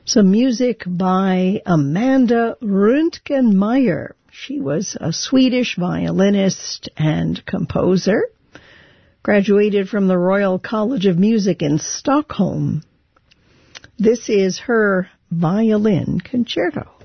Some music by Amanda Röntgenmeier. She was a Swedish violinist and composer. Graduated from the Royal College of Music in Stockholm. This is her violin concerto.